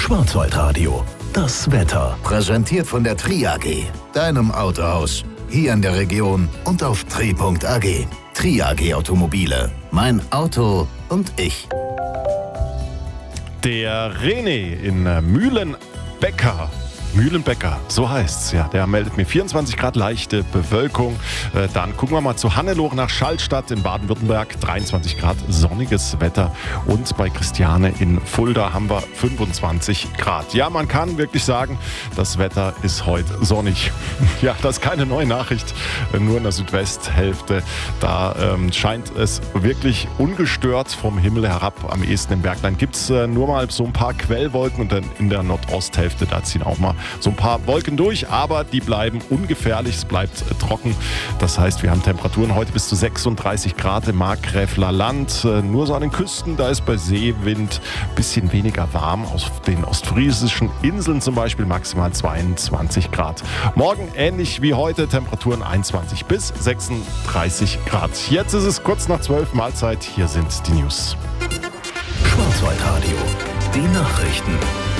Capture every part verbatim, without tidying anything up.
Schwarzwaldradio, das Wetter. Präsentiert von der Tri A G, deinem Autohaus. Hier in der Region und auf tri punkt a g. Tri A G Automobile. Mein Auto und ich. Der René in Mühlenbecker. Mühlenbecker, so heißt's, ja. Der meldet mir vierundzwanzig Grad leichte Bewölkung. Äh, dann gucken wir mal zu Hannelore nach Schallstatt in Baden-Württemberg. dreiundzwanzig Grad sonniges Wetter. Und bei Christiane in Fulda haben wir fünfundzwanzig Grad. Ja, man kann wirklich sagen, das Wetter ist heute sonnig. Ja, das ist keine neue Nachricht, nur in der Südwesthälfte. Da ähm, scheint es wirklich ungestört vom Himmel herab. Am ehesten im Bergland gibt es äh, nur mal so ein paar Quellwolken und dann in der Nordosthälfte, da ziehen auch mal so ein paar Wolken durch, aber die bleiben ungefährlich, es bleibt äh, trocken. Das heißt, wir haben Temperaturen heute bis zu sechsunddreißig Grad im Markgräfler Land. Äh, nur so an den Küsten, da ist bei Seewind ein bisschen weniger warm. Auf den ostfriesischen Inseln zum Beispiel maximal zweiundzwanzig Grad. Morgen ähnlich wie heute, Temperaturen einundzwanzig bis sechsunddreißig Grad. Jetzt ist es kurz nach zwölf, Mahlzeit. Hier sind die News. Schwarzwaldradio, die Nachrichten.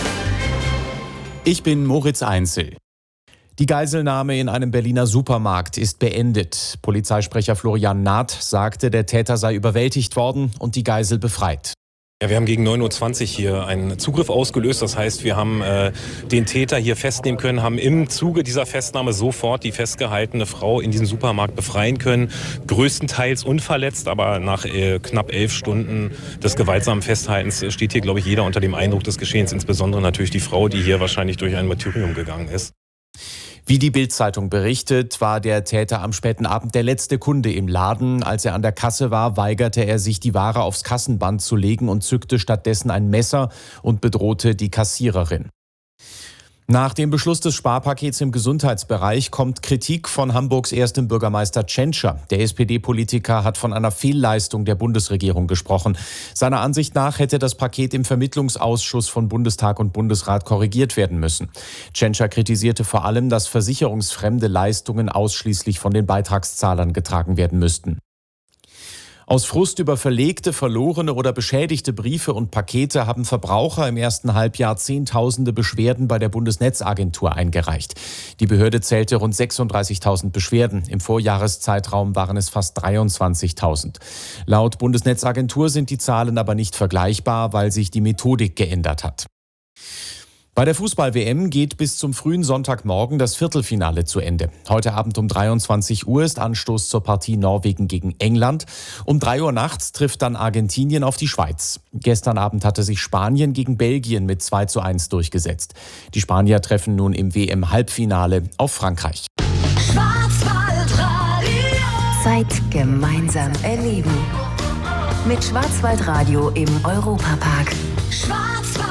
Ich bin Moritz Einzel. Die Geiselnahme in einem Berliner Supermarkt ist beendet. Polizeisprecher Florian Naht sagte, der Täter sei überwältigt worden und die Geisel befreit. Ja, wir haben gegen neun Uhr zwanzig hier einen Zugriff ausgelöst. Das heißt, wir haben äh, den Täter hier festnehmen können, haben im Zuge dieser Festnahme sofort die festgehaltene Frau in diesem Supermarkt befreien können. Größtenteils unverletzt, aber nach äh, knapp elf Stunden des gewaltsamen Festhaltens steht hier, glaube ich, jeder unter dem Eindruck des Geschehens. Insbesondere natürlich die Frau, die hier wahrscheinlich durch ein Martyrium gegangen ist. Wie die Bild-Zeitung berichtet, war der Täter am späten Abend der letzte Kunde im Laden. Als er an der Kasse war, weigerte er sich, die Ware aufs Kassenband zu legen und zückte stattdessen ein Messer und bedrohte die Kassiererin. Nach dem Beschluss des Sparpakets im Gesundheitsbereich kommt Kritik von Hamburgs erstem Bürgermeister Tschentscher. Der S P D-Politiker hat von einer Fehlleistung der Bundesregierung gesprochen. Seiner Ansicht nach hätte das Paket im Vermittlungsausschuss von Bundestag und Bundesrat korrigiert werden müssen. Tschentscher kritisierte vor allem, dass versicherungsfremde Leistungen ausschließlich von den Beitragszahlern getragen werden müssten. Aus Frust über verlegte, verlorene oder beschädigte Briefe und Pakete haben Verbraucher im ersten Halbjahr Zehntausende Beschwerden bei der Bundesnetzagentur eingereicht. Die Behörde zählte rund sechsunddreißigtausend Beschwerden. Im Vorjahreszeitraum waren es fast dreiundzwanzigtausend. Laut Bundesnetzagentur sind die Zahlen aber nicht vergleichbar, weil sich die Methodik geändert hat. Bei der Fußball-W M geht bis zum frühen Sonntagmorgen das Viertelfinale zu Ende. Heute Abend um dreiundzwanzig Uhr ist Anstoß zur Partie Norwegen gegen England. Um drei Uhr nachts trifft dann Argentinien auf die Schweiz. Gestern Abend hatte sich Spanien gegen Belgien mit zwei zu eins durchgesetzt. Die Spanier treffen nun im W M-Halbfinale auf Frankreich. Schwarzwaldradio. Zeit gemeinsam erleben. Mit Schwarzwaldradio im Europapark. Schwarzwaldradio.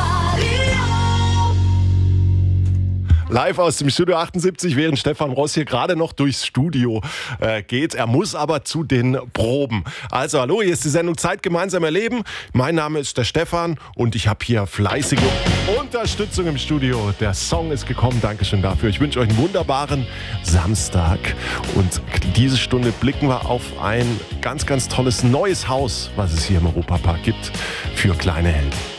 Live aus dem Studio achtundsiebzig, während Stefan Ross hier gerade noch durchs Studio äh, geht. Er muss aber zu den Proben. Also hallo, hier ist die Sendung Zeit gemeinsam erleben. Mein Name ist der Stefan und ich habe hier fleißige Unterstützung im Studio. Der Song ist gekommen, Dankeschön dafür. Ich wünsche euch einen wunderbaren Samstag. Und diese Stunde blicken wir auf ein ganz, ganz tolles neues Haus, was es hier im Europapark gibt für kleine Helden.